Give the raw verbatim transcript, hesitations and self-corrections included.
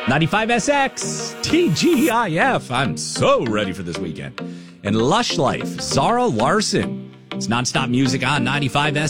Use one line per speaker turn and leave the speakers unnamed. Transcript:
ninety-five S X, T G I F. I'm so ready for this weekend. And Lush Life, Zara Larson. It's nonstop music on ninety-five S X.